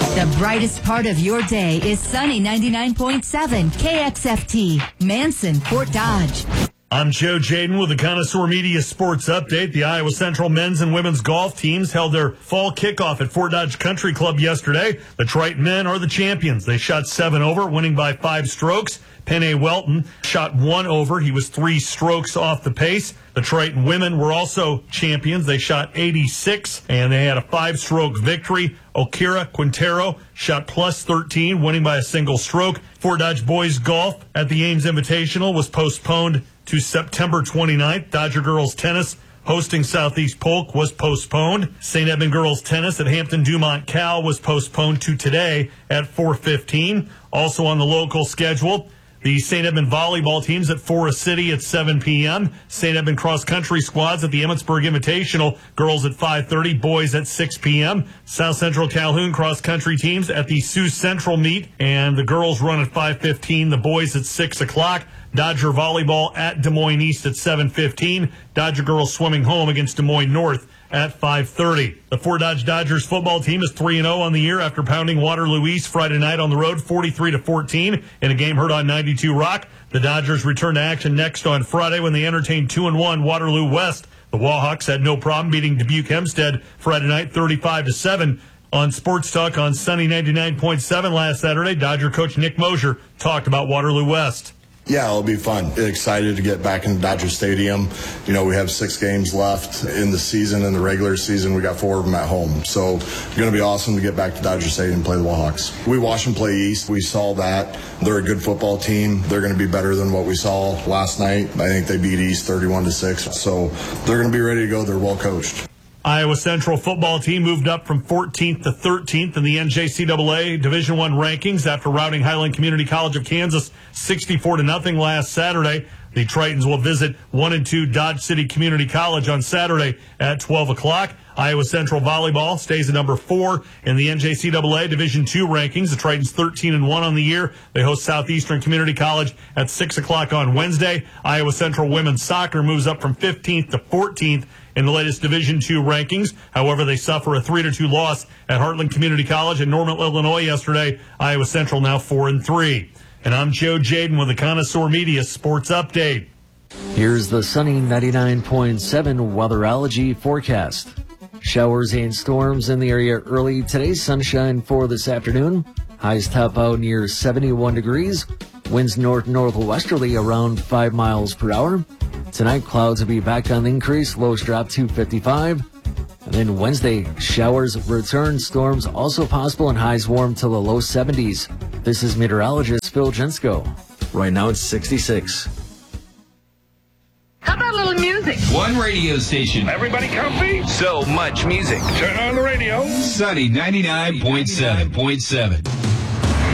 The brightest part of your day is Sunny 99.7 KXFT, Manson, Fort Dodge. I'm Joe Jaden with the Connoisseur Media Sports Update. The Iowa Central men's and women's golf teams held their fall kickoff at Fort Dodge Country Club yesterday. The Triton men are the champions. They shot 7 over, winning by 5 strokes. Penne Welton shot 1 over. He was 3 strokes off the pace. The Triton women were also champions. They shot 86, and they had a 5-stroke victory. Okira Quintero shot plus 13, winning by a single stroke. Fort Dodge boys golf at the Ames Invitational was postponed to September 29th. Dodger girls tennis hosting Southeast Polk was postponed. St. Edmund girls tennis at Hampton Dumont Cal was postponed to today at 4:15. Also on the local schedule, the St. Edmund volleyball teams at Forest City at 7 p.m. St. Edmund cross-country squads at the Emmetsburg Invitational, girls at 5:30, boys at 6 p.m. South Central Calhoun cross-country teams at the Sioux Central meet, and the girls run at 5:15, the boys at 6 o'clock. Dodger volleyball at Des Moines East at 7:15. Dodger girls swimming home against Des Moines North at 5:30. The Fort Dodge Dodgers football team is 3-0 on the year after pounding Waterloo East Friday night on the road 43-14 in a game heard on 92 Rock. The Dodgers return to action next on Friday when they entertain 2-1 Waterloo West. The Wahawks had no problem beating Dubuque Hempstead Friday night 35-7. On Sports Talk on Sunny 99.7 last Saturday, Dodger coach Nick Mosier talked about Waterloo West. Yeah, it'll be fun. Excited to get back into Dodger Stadium. You know, we have 6 games left in the season. In the regular season, we got 4 of them at home. So it's going to be awesome to get back to Dodger Stadium and play the Wahawks. We watch them play East. We saw that. They're a good football team. They're going to be better than what we saw last night. I think they beat East 31-6. So they're going to be ready to go. They're well coached. Iowa Central football team moved up from 14th to 13th in the NJCAA Division I rankings after routing Highland Community College of Kansas 64-0 last Saturday. The Tritons will visit 1-2 Dodge City Community College on Saturday at 12 o'clock. Iowa Central volleyball stays at number 4 in the NJCAA Division II rankings. The Tritons 13-1 on the year. They host Southeastern Community College at 6 o'clock on Wednesday. Iowa Central women's soccer moves up from 15th to 14th in the latest Division II rankings. However, they suffer a 3-2 loss at Heartland Community College in Normal, Illinois yesterday. Iowa Central now 4-3. And I'm Joe Jaden with the Connoisseur Media Sports Update. Here's the sunny 99.7 weatherology forecast. Showers and storms in the area early today. Sunshine for this afternoon. Highs top out near 71 degrees. Winds north-northwesterly around 5 miles per hour. Tonight, clouds will be back on the increase. Lows drop to 55. And then Wednesday, showers return. Storms also possible and highs warm to the low 70s. This is meteorologist Phil Jensko. Right now it's 66. How about a little music? One radio station. Everybody comfy? So much music. Turn on the radio. Sunny 99.7.7.